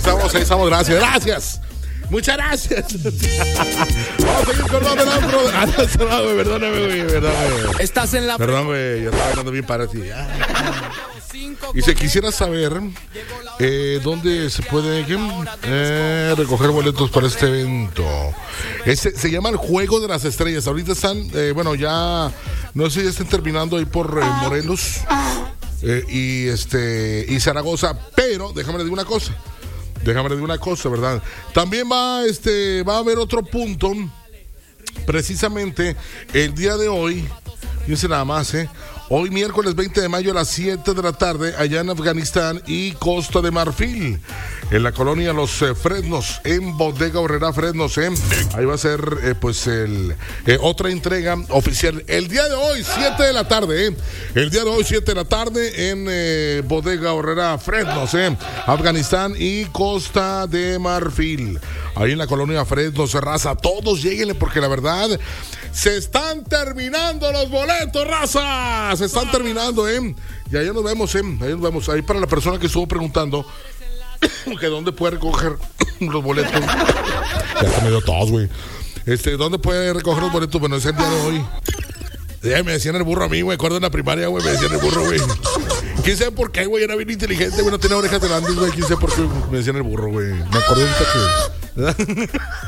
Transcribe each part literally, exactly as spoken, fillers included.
estamos, ahí estamos, gracias, gracias. Muchas gracias. Vamos a seguir con más del antro. Ah, no, perdón, güey, perdóname, güey, perdóname. Estás en la... Perdón, güey, yo estaba hablando bien para ti. Y si quisiera saber eh, dónde se puede eh, recoger boletos para este evento. Este, se llama el Juego de las Estrellas. Ahorita están, eh, bueno, ya, no sé si ya están terminando ahí por eh, Morelos eh, y, este, y Zaragoza. Pero déjame decir una cosa. Déjame decir una cosa, ¿verdad? También va, este, va a haber otro punto. Precisamente el día de hoy. Fíjense nada más, ¿eh? Hoy miércoles veinte de mayo a las siete de la tarde, allá en Afganistán y Costa de Marfil, en la colonia Los eh, Fresnos, en Bodega Aurrerá Fresnos, ¿eh? Ahí va a ser, eh, pues, el eh, otra entrega oficial. El día de hoy, siete de la tarde, ¿eh? El día de hoy, siete de la tarde, en eh, Bodega Aurrerá Fresnos, ¿eh? Afganistán y Costa de Marfil. Ahí en la colonia Fresnos, raza. Todos lléguenle, porque la verdad, se están terminando los boletos, raza. Se están terminando, ¿eh? Y ahí nos vemos, ¿eh? Ahí nos vemos. Ahí para la persona que estuvo preguntando que dónde puede recoger los boletos. Ya se me dio tos, güey. Este, ¿dónde puede recoger los boletos? Bueno, es el día de hoy. Ya me decían el burro a mí, güey. Acuerdo en la primaria, güey. Me decían el burro, güey. ¿Quién sabe por qué, güey? Era bien inteligente, güey. No tenía orejas grandes, güey. ¿Quién sabe por qué me decían el burro, güey? Me acordé ahorita que...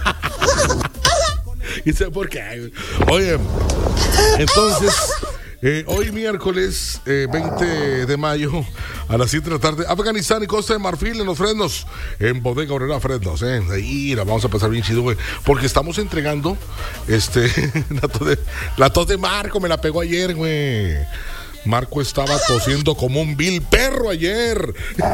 ¿Quién sabe por qué, güey? Oye, entonces... Eh, hoy miércoles eh, veinte de mayo a las siete de la tarde, Afganistán y Costa de Marfil en Los Fresnos, en Bodega Aurrerá Fresnos, eh. Ahí la vamos a pasar bien chido, güey, porque estamos entregando este la tos de, la tos de Marco, me la pegó ayer, güey. Marco estaba tosiendo como un vil perro ayer.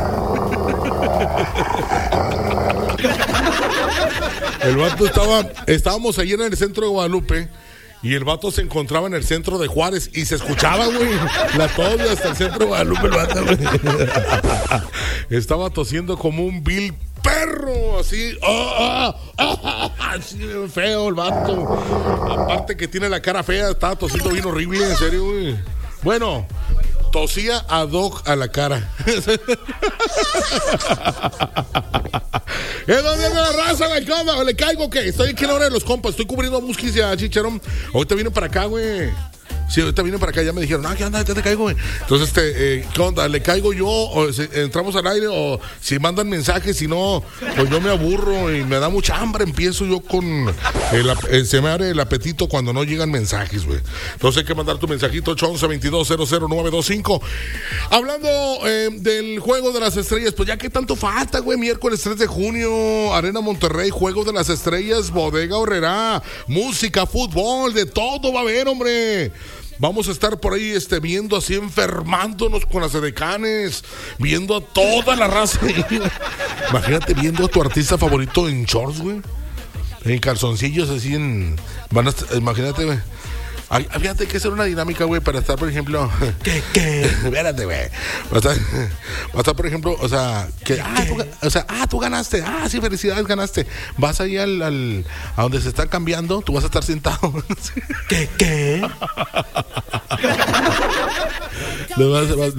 El vato estaba, estábamos ayer en el centro de Guadalupe. Y el vato se encontraba en el centro de Juárez y se escuchaba, güey, la tos hasta el centro de Guadalupe, el vato, güey. Estaba tosiendo como un vil perro, así, oh, oh, oh, así feo el vato. Aparte que tiene la cara fea, estaba tosiendo bien horrible, en serio, güey. Bueno, tosía a Doc a la cara. ¿Es donde anda la raza, güey? ¿Cómo? ¿Le caigo o qué? Estoy aquí en la hora de los compas. Estoy cubriendo a Musquis y a Chicharón. Ahorita vienen para acá, güey. Sí, ahorita vienen para acá. Ya me dijeron, ah, ¿qué onda? ¿Qué te caigo, güey? Entonces, este, eh, ¿qué onda? ¿Le caigo yo? ¿O si entramos al aire? ¿O si mandan mensajes? Si no, pues yo me aburro y me da mucha hambre. Empiezo yo con... El, el, se me abre el apetito cuando no llegan mensajes, güey. Entonces hay que mandar tu mensajito, ocho once, veintidós cero cero nueve dos cinco. Hablando eh, del Juego de las Estrellas, pues ya que tanto falta, güey. Miércoles tres de junio, Arena Monterrey, Juego de las Estrellas, Bodega Aurrerá, música, fútbol, de todo va a haber, hombre. Vamos a estar por ahí este, viendo así, enfermándonos con las edecanes, viendo a toda la raza. Imagínate viendo a tu artista favorito en shorts, güey. En calzoncillos, así en... Van a, imagínate, güey. Ay, fíjate que hacer una dinámica, güey, para estar, por ejemplo... ¿Qué, qué? Espérate, güey. Va a estar, va a estar, por ejemplo, o sea... que ¿Qué, ah, tú, o sea, ah, tú ganaste. Ah, sí, felicidades, ganaste. Vas ahí al, al... a donde se está cambiando, tú vas a estar sentado. ¿Qué, qué? Lo vas, vas,